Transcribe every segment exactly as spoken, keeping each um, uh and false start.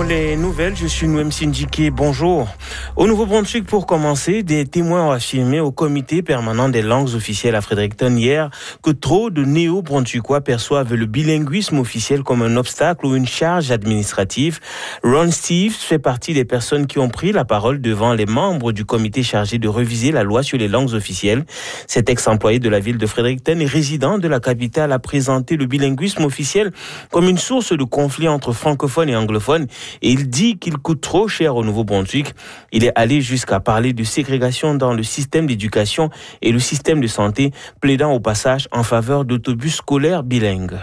les nouvelles, je suis Noem Sindjike, bonjour. Au Nouveau-Brunswick, pour commencer, des témoins ont affirmé au comité permanent des langues officielles à Fredericton hier que trop de néo-brunswickois perçoivent le bilinguisme officiel comme un obstacle ou une charge administrative. Ron Steves fait partie des personnes qui ont pris la parole devant les membres du comité chargé de réviser la loi sur les langues officielles. Cet ex-employé de la ville de Fredericton et résident de la capitale a présenté le bilinguisme officiel comme une source de conflit entre francophones et anglophones et il dit qu'il coûte trop cher au Nouveau-Brunswick. Il est allé jusqu'à parler de ségrégation dans le système d'éducation et le système de santé, plaidant au passage en faveur d'autobus scolaires bilingues.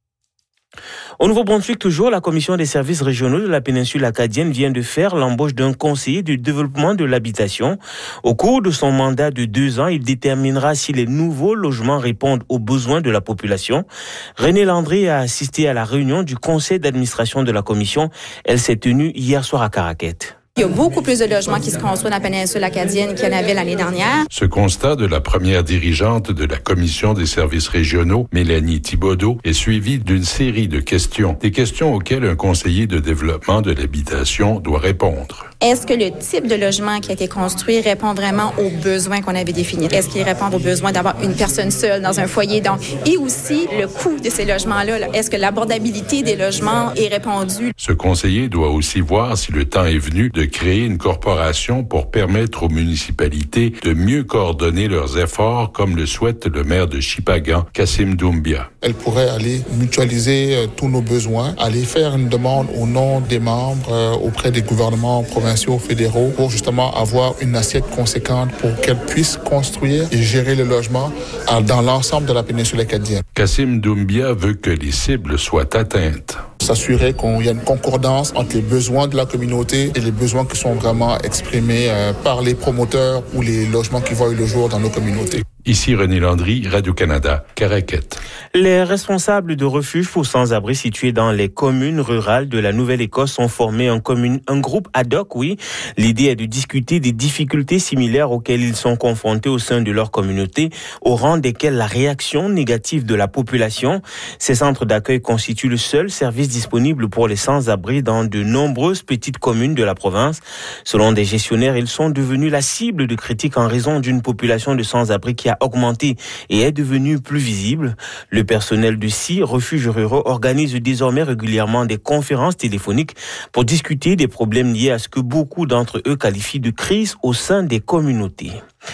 Au Nouveau-Brunswick, toujours, la Commission des services régionaux de la péninsule acadienne vient de faire l'embauche d'un conseiller du développement de l'habitation. Au cours de son mandat de deux ans, il déterminera si les nouveaux logements répondent aux besoins de la population. René Landry a assisté à la réunion du conseil d'administration de la Commission. Elle s'est tenue hier soir à Caraquette. Il y a beaucoup plus de logements qui se construisent dans la péninsule acadienne qu'il y en avait l'année dernière. Ce constat de la première dirigeante de la Commission des services régionaux, Mélanie Thibodeau, est suivi d'une série de questions. Des questions auxquelles un conseiller de développement de l'habitation doit répondre. Est-ce que le type de logement qui a été construit répond vraiment aux besoins qu'on avait définis? Est-ce qu'il répond aux besoins d'avoir une personne seule dans un foyer? Donc, et aussi, le coût de ces logements-là. Là. Est-ce que l'abordabilité des logements est répondue? Ce conseiller doit aussi voir si le temps est venu de créer une corporation pour permettre aux municipalités de mieux coordonner leurs efforts, comme le souhaite le maire de Shippagan, Kassim Doumbia. Elle pourrait aller mutualiser euh, tous nos besoins, aller faire une demande au nom des membres euh, auprès des gouvernements provinciaux, fédéraux, pour justement avoir une assiette conséquente pour qu'elle puisse construire et gérer le logement euh, dans l'ensemble de la péninsule acadienne. Kassim Doumbia veut que les cibles soient atteintes. S'assurer qu'il y a une concordance entre les besoins de la communauté et les besoins qui sont vraiment exprimés euh, par les promoteurs ou les logements qui voient le jour dans nos communautés. Ici René Landry, Radio-Canada, Caraquette. Les responsables de refuges pour sans-abri situés dans les communes rurales de la Nouvelle-Écosse ont formé un, commune, un groupe ad hoc, oui. L'idée est de discuter des difficultés similaires auxquelles ils sont confrontés au sein de leur communauté, au rang desquelles la réaction négative de la population. Ces centres d'accueil constituent le seul service disponible pour les sans-abri dans de nombreuses petites communes de la province. Selon des gestionnaires, ils sont devenus la cible de critiques en raison d'une population de sans-abri qui a augmenté et est devenue plus visible. Le personnel de six refuges ruraux organise désormais régulièrement des conférences téléphoniques pour discuter des problèmes liés à ce que beaucoup d'entre eux qualifient de crise au sein des communautés.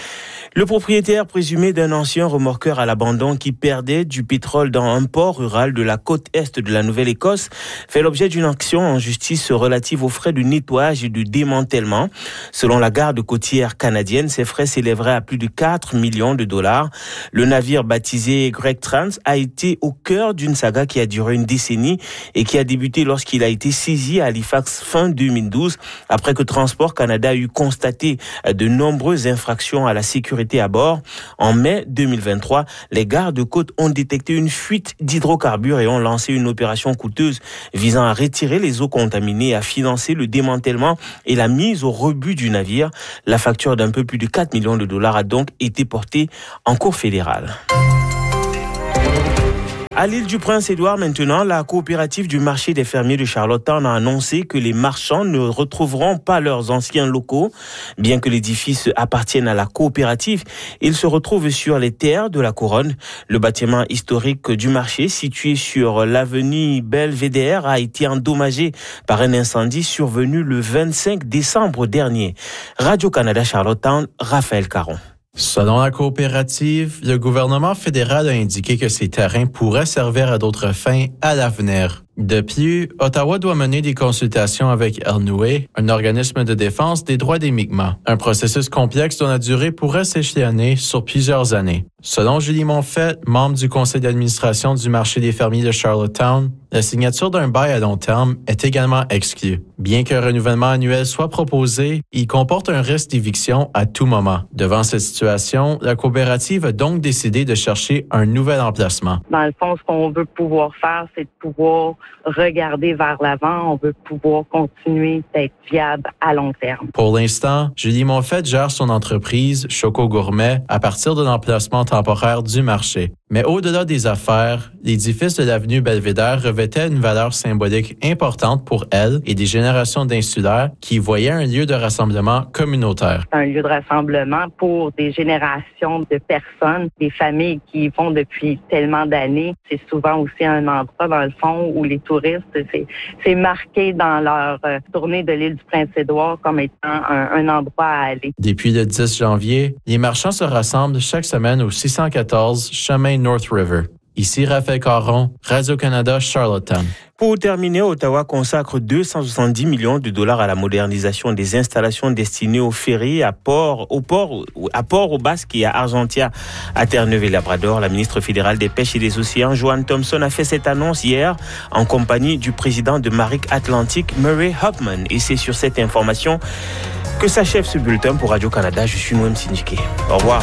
Le propriétaire présumé d'un ancien remorqueur à l'abandon qui perdait du pétrole dans un port rural de la côte est de la Nouvelle-Écosse fait l'objet d'une action en justice relative aux frais de nettoyage et de démantèlement. Selon la garde côtière canadienne, ces frais s'élèveraient à plus de quatre millions de dollars. Le navire baptisé Greg Trans a été au cœur d'une saga qui a duré une décennie et qui a débuté lorsqu'il a été saisi à Halifax fin deux mille douze après que Transport Canada a eu constaté de nombreuses infractions à la sécurité à bord. En mai deux mille vingt-trois, les gardes-côtes ont détecté une fuite d'hydrocarbures et ont lancé une opération coûteuse visant à retirer les eaux contaminées et à financer le démantèlement et la mise au rebut du navire. La facture d'un peu plus de quatre millions de dollars a donc été portée en cour fédérale. À l'île du Prince-Édouard maintenant, la coopérative du marché des fermiers de Charlottetown a annoncé que les marchands ne retrouveront pas leurs anciens locaux. Bien que l'édifice appartienne à la coopérative, il se retrouve sur les terres de la couronne. Le bâtiment historique du marché, situé sur l'avenue Belvédère, a été endommagé par un incendie survenu le vingt-cinq décembre dernier. Radio-Canada Charlottetown, Raphaël Caron. Selon la coopérative, le gouvernement fédéral a indiqué que ces terrains pourraient servir à d'autres fins à l'avenir. De plus, Ottawa doit mener des consultations avec L N U A, un organisme de défense des droits des Mi'kmaq. Un processus complexe dont la durée pourrait s'échelonner sur plusieurs années. Selon Julie Monfette, membre du conseil d'administration du marché des fermiers de Charlottetown, la signature d'un bail à long terme est également exclue. Bien qu'un renouvellement annuel soit proposé, il comporte un risque d'éviction à tout moment. Devant cette situation, la coopérative a donc décidé de chercher un nouvel emplacement. Dans le fond, ce qu'on veut pouvoir faire, c'est de pouvoir regarder vers l'avant. On veut pouvoir continuer d'être viable à long terme. Pour l'instant, Julie Monfette gère son entreprise, Choco Gourmet, à partir de l'emplacement temporaire du marché. Mais au-delà des affaires, l'édifice de l'avenue Belvédère revêtait une valeur symbolique importante pour elle et des générations d'insulaires qui y voyaient un lieu de rassemblement communautaire. C'est un lieu de rassemblement pour des générations de personnes, des familles qui y vont depuis tellement d'années. C'est souvent aussi un endroit, dans le fond, où les touristes, c'est, c'est marqué dans leur euh, tournée de l'île du Prince-Édouard comme étant un, un endroit à aller. Depuis le dix janvier, les marchands se rassemblent chaque semaine au six cent quatorze chemin North River. Ici Raphaël Caron, Radio-Canada, Charlottetown. Pour terminer, Ottawa consacre deux cent soixante-dix millions de dollars à la modernisation des installations destinées aux ferries à Port, au Port, à Port-au-Basque et à Argentia, à Terre-Neuve-et-Labrador. La ministre fédérale des Pêches et des Océans, Joanne Thompson, a fait cette annonce hier en compagnie du président de Marik Atlantic, Murray Hopman. Et c'est sur cette information que s'achève ce bulletin pour Radio-Canada. Je suis Noël Sindiqué. Au revoir.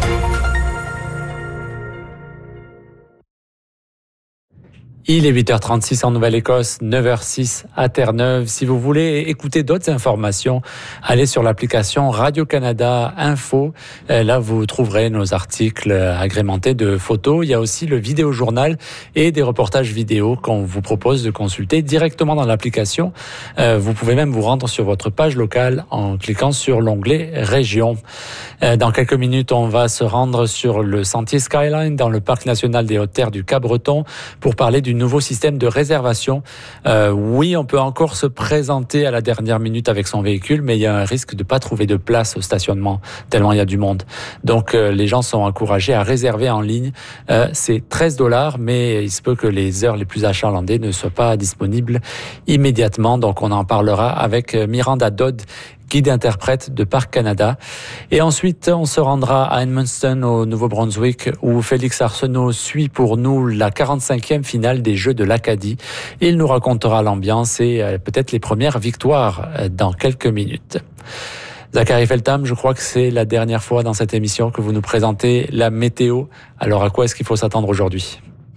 Il est huit heures trente-six en Nouvelle-Écosse, neuf heures six à Terre-Neuve. Si vous voulez écouter d'autres informations, allez sur l'application Radio-Canada Info. Là, vous trouverez nos articles agrémentés de photos. Il y a aussi le vidéojournal et des reportages vidéo qu'on vous propose de consulter directement dans l'application. Vous pouvez même vous rendre sur votre page locale en cliquant sur l'onglet Région. Dans quelques minutes, on va se rendre sur le sentier Skyline dans le Parc national des Hautes-Terres du Cap-Breton pour parler du nouveau système de réservation. Euh, oui, on peut encore se présenter à la dernière minute avec son véhicule, mais il y a un risque de ne pas trouver de place au stationnement, tellement il y a du monde. Donc, euh, les gens sont encouragés à réserver en ligne. Euh, c'est treize dollars, mais il se peut que les heures les plus achalandées ne soient pas disponibles immédiatement. Donc, on en parlera avec Miranda Dodd, guide-interprète de Parc Canada. Et ensuite, on se rendra à Edmundston, au Nouveau-Brunswick, où Félix Arsenault suit pour nous la quarante-cinquième finale des Jeux de l'Acadie. Il nous racontera l'ambiance et euh, peut-être les premières victoires euh, dans quelques minutes. Zachary Feltham, je crois que c'est la dernière fois dans cette émission que vous nous présentez la météo. Alors, à quoi est-ce qu'il faut s'attendre aujourd'hui?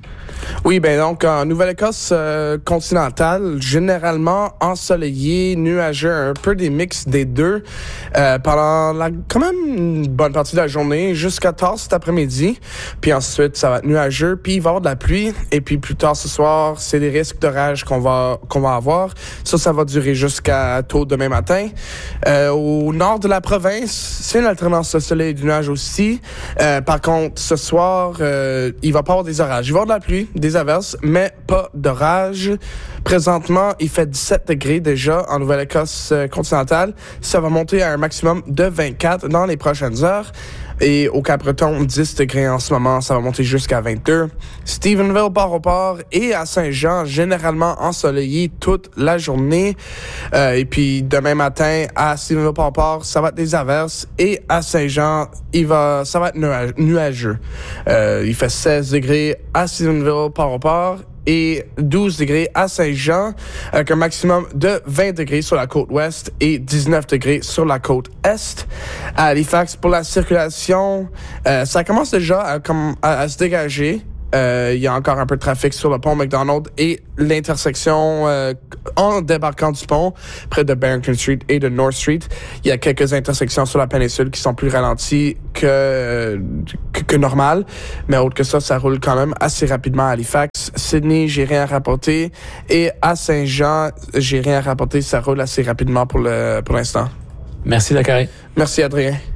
Oui, ben donc en Nouvelle-Écosse euh, continentale, généralement ensoleillé, nuageux, un peu des mix des deux euh, pendant la, quand même une bonne partie de la journée jusqu'à tard cet après-midi. Puis ensuite, ça va être nuageux, puis il va y avoir de la pluie. Et puis plus tard ce soir, c'est des risques d'orage qu'on va qu'on va avoir. Ça, ça va durer jusqu'à tôt demain matin. Euh, au nord de la province, c'est une alternance de soleil et de nuage aussi. Euh, par contre, ce soir, euh, il va pas avoir des orages. Il va y avoir de la pluie, des averses, mais pas d'orage. Présentement, il fait dix-sept degrés déjà en Nouvelle-Écosse euh, continentale. Ça va monter à un maximum de vingt-quatre dans les prochaines heures. Et au Cap-Breton, dix degrés en ce moment, ça va monter jusqu'à vingt-deux. Stephenville, Port-au-Port et à Saint-Jean, généralement ensoleillé toute la journée. Euh, et puis demain matin, à Stephenville, Port-au-Port, ça va être des averses. Et à Saint-Jean, il va, ça va être nuage, nuageux. Euh, il fait seize degrés à Stephenville, Port-au-Port. Et douze degrés à Saint-Jean, avec un maximum de vingt degrés sur la côte ouest et dix-neuf degrés sur la côte est. À Halifax, pour la circulation, euh, ça commence déjà à, à, à se dégager. Euh, il y a encore un peu de trafic sur le pont McDonald et l'intersection euh, en débarquant du pont près de Barrington Street et de North Street. Il y a quelques intersections sur la péninsule qui sont plus ralenties que, euh, que, que normal. Mais autre que ça, ça roule quand même assez rapidement à Halifax. Sydney, j'ai rien à rapporter. Et à Saint-Jean, j'ai rien à rapporter. Ça roule assez rapidement pour, le, pour l'instant. Merci, Zachary. Merci, Adrien.